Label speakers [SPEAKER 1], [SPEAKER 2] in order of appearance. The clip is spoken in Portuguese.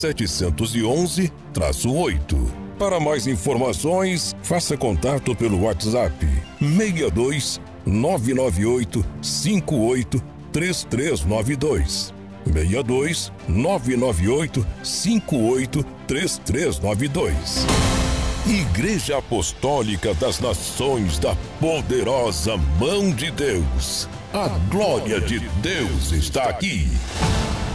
[SPEAKER 1] 711-8. Para mais informações, faça contato pelo WhatsApp 62 998 58 3392. 62 998 58 3392. Igreja Apostólica das Nações da Poderosa Mão de Deus. A glória de Deus está aqui.